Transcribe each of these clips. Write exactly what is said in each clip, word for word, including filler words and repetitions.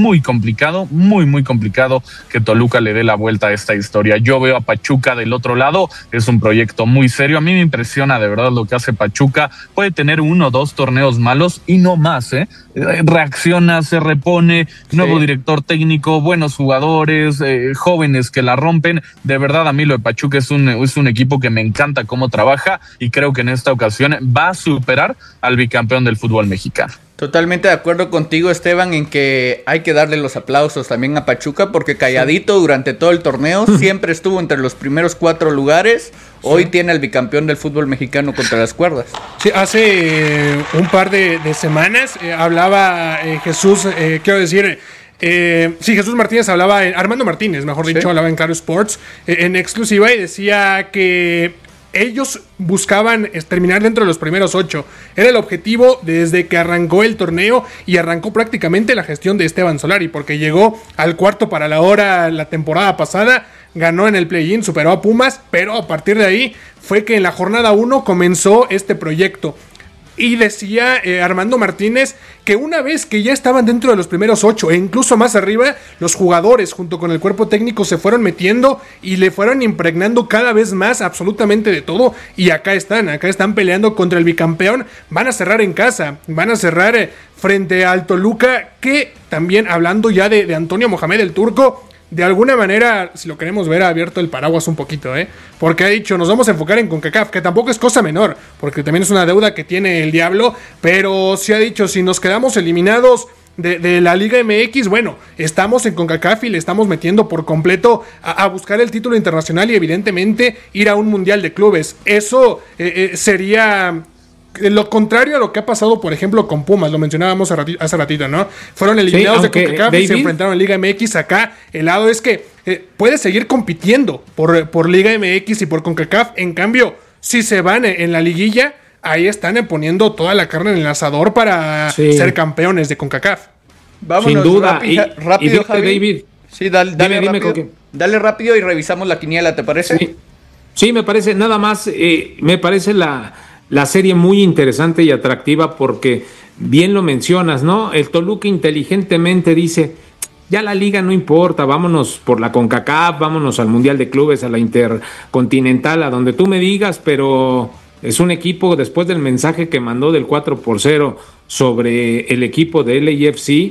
muy complicado, muy, muy complicado que Toluca le dé la vuelta a esta historia. Yo veo a Pachuca del otro lado, es un proyecto muy serio. A mí me impresiona de verdad lo que hace Pachuca. Puede tener uno o dos torneos malos y no más, ¿eh? Reacciona, se repone, nuevo sí. director técnico, buenos jugadores, eh, jóvenes que la rompen. De verdad, a mí lo de Pachuca es un, es un equipo que me encanta cómo trabaja y creo que en esta ocasión va a superar al bicampeón del fútbol mexicano. Totalmente de acuerdo contigo, Esteban, en que hay que darle los aplausos también a Pachuca, porque calladito sí. durante todo el torneo, siempre estuvo entre los primeros cuatro lugares. Hoy sí. tiene al bicampeón del fútbol mexicano contra las cuerdas. Sí, hace eh, un par de, de semanas eh, hablaba eh, Jesús, eh, quiero decir... Eh, sí, Jesús Martínez hablaba, en, Armando Martínez, mejor dicho, ¿sí? hablaba en Claro Sports, eh, en exclusiva, y decía que ellos buscaban terminar dentro de los primeros ocho. Era el objetivo desde que arrancó el torneo y arrancó prácticamente la gestión de Esteban Solari, porque llegó al cuarto para la hora la temporada pasada, ganó en el play-in, superó a Pumas, pero a partir de ahí fue que en la jornada uno comenzó este proyecto. Y decía eh, Armando Martínez que una vez que ya estaban dentro de los primeros ocho e incluso más arriba, los jugadores junto con el cuerpo técnico se fueron metiendo y le fueron impregnando cada vez más absolutamente de todo. Y acá están, acá están peleando contra el bicampeón. Van a cerrar en casa, van a cerrar eh, frente al Toluca, que también hablando ya de, de Antonio Mohamed el Turco, de alguna manera, si lo queremos ver, ha abierto el paraguas un poquito, ¿eh? Porque ha dicho, nos vamos a enfocar en CONCACAF, que tampoco es cosa menor, porque también es una deuda que tiene el Diablo, pero sí ha dicho, si nos quedamos eliminados de, de la Liga M X, bueno, estamos en CONCACAF y le estamos metiendo por completo a, a buscar el título internacional y evidentemente ir a un mundial de clubes. Eso eh, eh, sería... lo contrario a lo que ha pasado, por ejemplo, con Pumas, lo mencionábamos hace ratito, ¿no? Fueron eliminados sí, de CONCACAF y se enfrentaron en Liga M X. Acá el lado es que eh, puede seguir compitiendo por, por Liga M X y por CONCACAF. En cambio, si se van en la liguilla, ahí están poniendo toda la carne en el asador para sí. ser campeones de CONCACAF. Vámonos, sin duda. Rápido, y, rápido y Javi. David. Sí, dale, dale, dime, rápido, dime, dale rápido y revisamos la quiniela, ¿te parece? Sí, sí me parece, nada más, eh, me parece la... La serie muy interesante y atractiva porque bien lo mencionas, ¿no? El Toluca inteligentemente dice, ya la liga no importa, vámonos por la CONCACAF, vámonos al Mundial de Clubes, a la Intercontinental, a donde tú me digas, pero es un equipo, después del mensaje que mandó del cuatro por cero sobre el equipo de L A F C,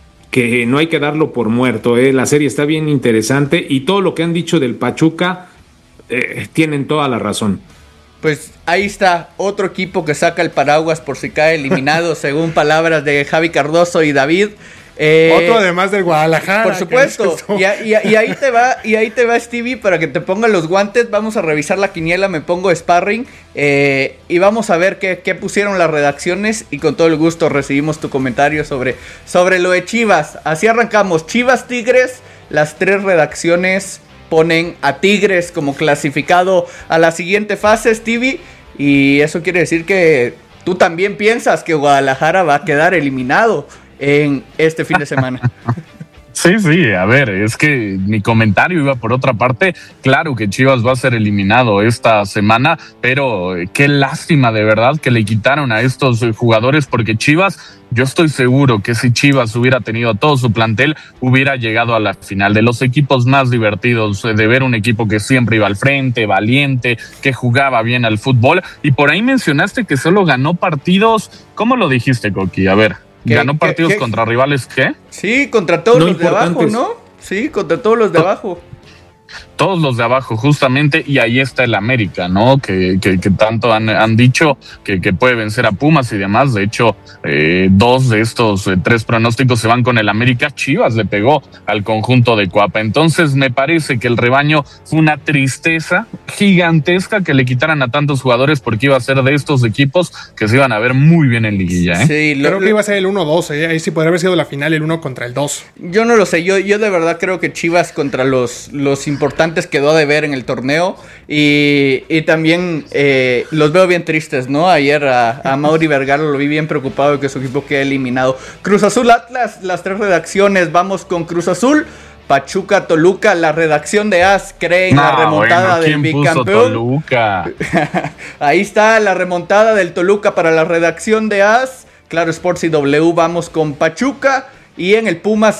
que no hay que darlo por muerto, ¿eh? La serie está bien interesante y todo lo que han dicho del Pachuca, eh, tienen toda la razón. Pues ahí está, otro equipo que saca el paraguas por si cae eliminado, según palabras de Javi Cardoso y David. Eh, otro además del Guadalajara. Por supuesto, y, y, y ahí te va, y ahí te va Stevie para que te ponga los guantes. Vamos a revisar la quiniela, me pongo sparring eh, y vamos a ver qué, qué pusieron las redacciones y con todo el gusto recibimos tu comentario sobre, sobre lo de Chivas. Así arrancamos, Chivas Tigres, las tres redacciones ponen a Tigres como clasificado a la siguiente fase, Stevie, y eso quiere decir que tú también piensas que Guadalajara va a quedar eliminado en este fin de semana. Sí, sí, a ver, es que mi comentario iba por otra parte. Claro que Chivas va a ser eliminado esta semana, pero qué lástima de verdad que le quitaron a estos jugadores, porque Chivas, yo estoy seguro que si Chivas hubiera tenido todo su plantel, hubiera llegado a la final. De los equipos más divertidos, de ver un equipo que siempre iba al frente, valiente, que jugaba bien al fútbol. Y por ahí mencionaste que solo ganó partidos, ¿cómo lo dijiste, Coqui? A ver. ¿Ganó partidos ¿qué, qué? contra rivales qué? Sí, contra todos no los de abajo, ¿no? Sí, contra todos los de abajo. Todos los de abajo, justamente, y ahí está el América, ¿no? Que, que, que tanto han, han dicho que, que puede vencer a Pumas y demás. De hecho, eh, dos de estos eh, tres pronósticos se van con el América. Chivas le pegó al conjunto de Cuapa. Entonces, me parece que el rebaño fue una tristeza gigantesca que le quitaran a tantos jugadores, porque iba a ser de estos equipos que se iban a ver muy bien en liguilla, ¿eh? Sí, lo, creo que iba a ser el uno dos, ¿eh? Ahí sí podría haber sido la final el uno contra el dos. Yo no lo sé, yo, yo de verdad creo que Chivas contra los, los importantes quedó de ver en el torneo y, y también eh, los veo bien tristes, ¿no? Ayer a, a Mauri Vergara lo vi bien preocupado de que su equipo quede eliminado. Cruz Azul Atlas, las tres redacciones, vamos con Cruz Azul. Pachuca Toluca, la redacción de A S cree en no, la remontada bueno, del bicampeón. Toluca? Ahí está la remontada del Toluca para la redacción de A S. Claro Sports y W, vamos con Pachuca. Y en el Pumas